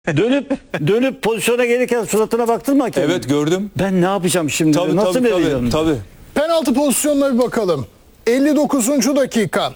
Dönüp pozisyona gelirken suratına baktın mı hakemin? Evet gördüm. Ben ne yapacağım şimdi? Nasıl vereceğim? Tabii. Penaltı pozisyonuna bir bakalım. 59. dakika.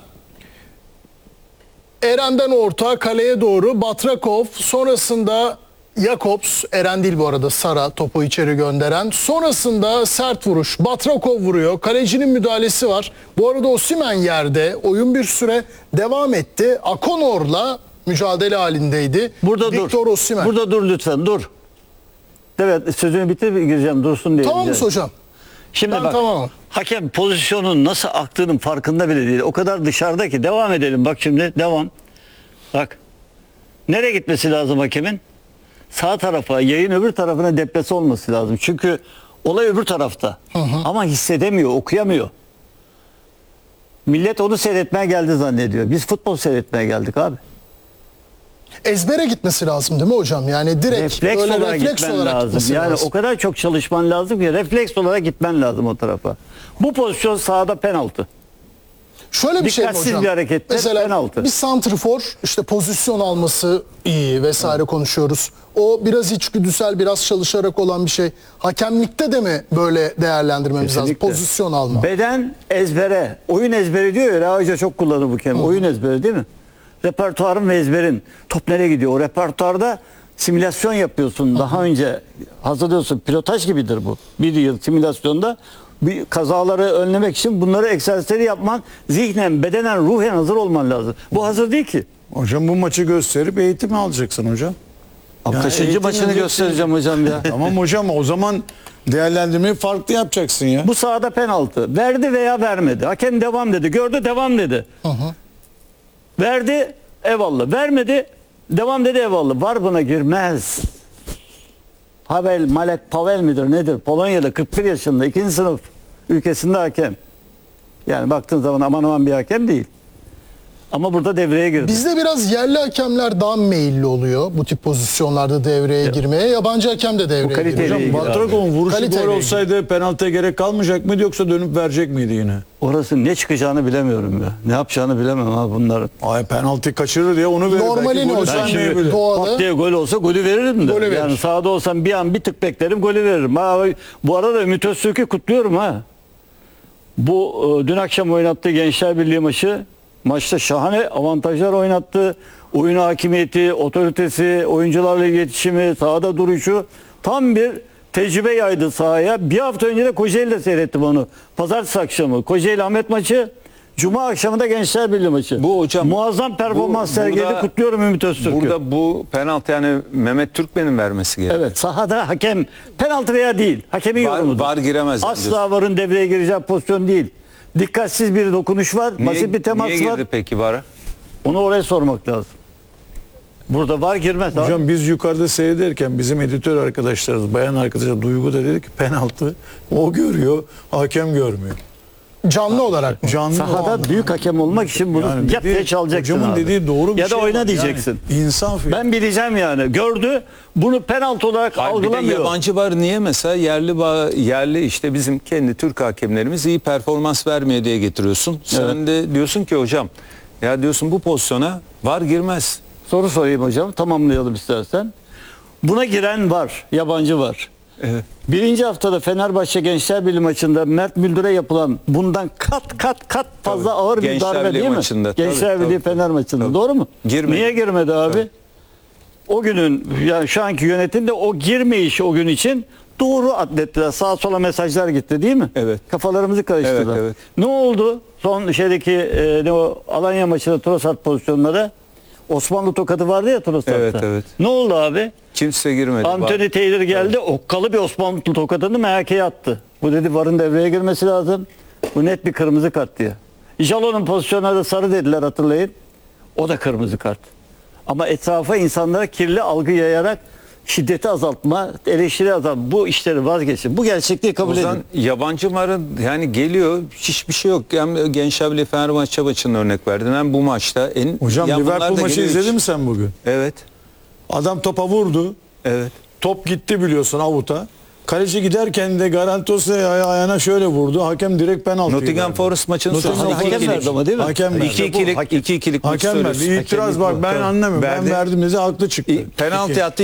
Eren'den orta kaleye doğru Batrakov, sonrasında Jakobs, Eren değil bu arada, Sara topu içeri gönderen. Sonrasında sert vuruş, Batrakov vuruyor. Kalecinin müdahalesi var. Bu arada Osimhen yerde. Oyun bir süre devam etti. Akonor'la mücadele halindeydi. Burada Victor dur. Osimhen. Burada dur lütfen, dur. Evet, sözünü bitir, gireceğim, dursun diye. Tamam mı hocam? Şimdi Ben bak, tamamım. hakem pozisyonun nasıl aktığının farkında bile değil. O kadar dışarıda ki. Devam edelim, bak şimdi, devam. Bak. Nereye gitmesi lazım hakemin? Sağ tarafa, yayın öbür tarafına deplase olması lazım. Çünkü olay öbür tarafta. Ama hissedemiyor, okuyamıyor. Millet onu seyretmeye geldi zannediyor. Biz futbol seyretmeye geldik abi. Ezbere gitmesi lazım değil mi hocam? Yani direkt Refleks böyle olarak refleks gitmen olarak lazım. gitmesi Yani lazım. o kadar çok çalışman lazım ki refleks olarak gitmen lazım o tarafa. Bu pozisyon sahada penaltı. Şöyle bir şey mi Dikkatsiz hocam? bir hareket, Mesela penaltı. bir santrfor işte pozisyon alması iyi vesaire konuşuyoruz. O biraz içgüdüsel, biraz çalışarak olan bir şey. Hakemlikte de mi böyle değerlendirmemiz lazım? Kesinlikle. Pozisyon alma. Beden ezbere, oyun ezberi diyor ya, Reha Hoca çok kullanır bu kelime. Oyun ezberi değil mi? Repertuarın ve ezberin. Top nereye gidiyor? O repertuarda simülasyon yapıyorsun. Daha önce hazırlıyorsun. Pilotaj gibidir bu. Bir yıl simülasyonda bir kazaları önlemek için bunları egzersizleri yapman, zihnen, bedenen, ruhen hazır olman lazım. Bu hazır değil ki. Hocam bu maçı gösterip eğitim alacaksın hocam. Abi Ya kaçıncı eğitim maçını alacaksın. göstereceğim hocam ya. Tamam hocam, o zaman değerlendirmeyi farklı yapacaksın ya. Bu sahada penaltı. Verdi veya vermedi. Hakem devam dedi. Gördü, devam dedi. Verdi, eyvallah. Vermedi, devam dedi, eyvallah. Var buna girmez. Malek Pavel midir nedir? Polonya'da 41 yaşında 2. sınıf ülkesinde hakem. Yani baktığın zaman aman aman bir hakem değil. Ama burada devreye girdi. Bizde biraz yerli hakemler daha meyilli oluyor bu tip pozisyonlarda devreye girmeye. Yabancı hakem de devreye kaliteyle giriyor. ilgili. Hocam Batrakov'un vuruşu Kaliteyle gol olsaydı penaltıya gerek kalmayacak mıydı, yoksa dönüp verecek miydi yine? Orası ne çıkacağını bilemiyorum ya. Ne yapacağını bilemem ha bunların. Ay penaltıyı kaçırır diye onu verir. Normali Belki ne golü hocam? vermeyebilir. Doğalı. Pat diye gol olsa golü veririm de. Golü verir. Yani sahada olsam bir an bir tık beklerim, golü veririm. Ha, bu arada Ümit Öztürk'ü kutluyorum ha. Bu dün akşam oynattığı Gençler Birliği maçta şahane avantajlar oynattı. Oyun hakimiyeti, otoritesi, oyuncularla iletişimi, sahada duruşu tam bir tecrübe yaydı sahaya. Bir hafta önce de Kocaeli'de seyrettim onu. Pazartesi akşamı Kocaeli Ahmet maçı. Cuma akşamı da Gençler Birliği maçı. Bu hocam, muazzam performans sergiledi. burada- Kutluyorum Ümit Öztürk'ü. Burada bu penaltı yani Mehmet Türkmen'in vermesi gerekiyor. Evet, sahada hakem penaltı veya değil. Hakemin yorumudur. Var giremez. Asla varın devreye gireceği pozisyon değil. Dikkatsiz bir dokunuş var. Basit bir temas niye var. girdi peki VAR'a? Onu oraya sormak lazım. Burada var girmez. Hocam, Hocam biz yukarıda seyrederken bizim editör arkadaşlarımız, bayan arkadaşlar Duygu da dedi ki penaltı o görüyor, hakem görmüyor. Canlı olarak mı? Canlı o sahada anda. büyük hakem olmak için bunu Yani yap diye çalacaksın hocamın abi. dediği doğru bir ya şey da oyna var. diyeceksin. Yani insaf ya. Ben bileceğim yani. Gördü. Bunu penaltı olarak Hayır, bir de algılamıyor. yabancı VAR niye mesela yerli işte bizim kendi Türk hakemlerimiz iyi performans vermiyor diye getiriyorsun. Sen de diyorsun ki hocam ya diyorsun bu pozisyona VAR girmez. Soru sorayım hocam. Tamamlayalım istersen. Buna giren var. Yabancı var. Evet. Birinci haftada Fenerbahçe Gençler Birliği maçında Mert Müldür'e yapılan bundan kat fazla ağır bir Gençler darbe Birliği değil mi? maçında, tabii, Gençler Birliği tabii. Fener maçında. Tabii. Doğru mu? Girmedi. Niye girmedi abi? Tabii. O günün yani şu anki yönetimde o girmeyişi o gün için doğru adlettiler. Sağa sola mesajlar gitti değil mi? Evet. Kafalarımızı karıştırdılar. Evet, evet. Ne oldu? Son şeydeki ne o Alanya maçında Trossard pozisyonları Osmanlı tokadı vardı ya Trossard'da. Evet, evet. Ne oldu abi? Kimse girmedi. Anthony Taylor geldi, okkalı bir Osmanlı tokadını MHK'ye attı. Bu dedi VAR'ın devreye girmesi lazım. Bu net bir kırmızı kart diye. Jalon'un pozisyonuna da sarı dediler hatırlayın. O da kırmızı kart. Ama etrafa insanlara kirli algı yayarak şiddeti azaltma, eleştiri azaltma, bu işleri vazgeçin. Bu gerçekliği kabul Ozan, edin. yabancı VAR'ın yani geliyor hiçbir şey yok. Hem Gençler Birliği Fenerbahçe maçının örnek verdin hem bu maçta. Hocam ya bunlar Liverpool da maçı geliyor izledin hiç. mi sen bugün? Evet. Adam topa vurdu. Evet. Top gitti biliyorsun avuta. Kaleci giderken de garanti olsa ayağına şöyle vurdu. Hakem direkt penaltı. Nottingham Forest maçının Nottingham sonunda Hakem hakem verdi ama değil mi? Hakem verdi. 2-2'lik 2-2'lik maç Hakem verdi. söylüyorsun. İtiraz bak ben anlamıyorum. Ben Verdi. verdim dedi haklı çıktı. Penaltı attı.